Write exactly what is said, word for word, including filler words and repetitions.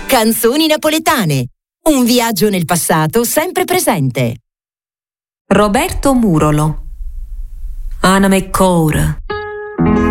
Canzoni napoletane. Un viaggio nel passato sempre presente. Roberto Murolo. Anima e cora.